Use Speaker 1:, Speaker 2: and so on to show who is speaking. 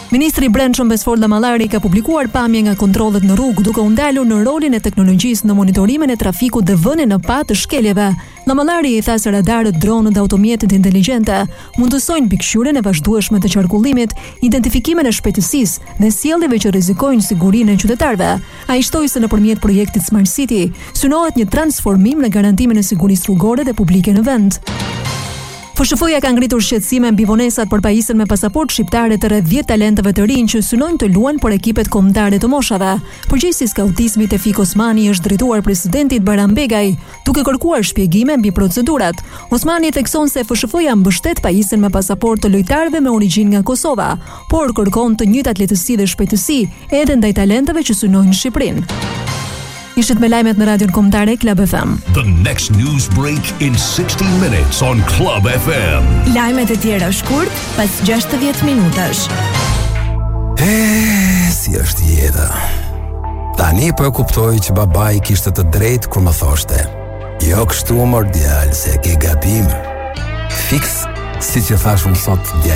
Speaker 1: Ministri i Brendshëm Besfor Lamallari ka publikuar pamje nga kontrollet në rrugë duke u ndalur në rolin e teknologjisë në monitorimin e trafikut dhe vënien në pa të shkeljeve. Lamallari i tha se radarët, dronët dhe automjetet inteligjente mundësojnë pikëqyrjen e vazhdueshme të qarkullimit, identifikimin e shpejtësisë dhe sjelljeve që rrezikojnë sigurinë e qytetarëve. Ai shtoi se nëpërmjet projektit Smart City synohet një transformim në garantimin e sigurisë rrugore dhe publike në vend. FSHF-ja ka ngritur shqetësime mbi vonesat për pajisjen me pasaportë shqiptare të rreth 10 talentëve të rinj që synojnë të luajnë për ekipet kombëtare të moshave. Përgjegjësi i skautizmit Tefik Osmani është drejtuar presidentit Bayram Begaj, duke kërkuar shpjegime mbi procedurat. Osmani thekson se FSHF-ja mbështet pajisjen me pasaportë të lojtarëve me origjinë nga Kosova, por kërkon të njëjtat lehtësi dhe shpejtësi edhe ndaj talentëve që synojnë në Shqipërinë. Ishit me lajmet në radion kombëtare Club FM.
Speaker 2: The next news break in 60 minutes on Club FM.
Speaker 3: Lajmet e tjera shkurt pas 60 minutash.
Speaker 4: Si është jeta. Tani po e kuptoj që babai kishte të drejtë kur më thoshte: "Jo kështu mor djalë, se ke gabim." Fiks, si që thash unë sot djalë.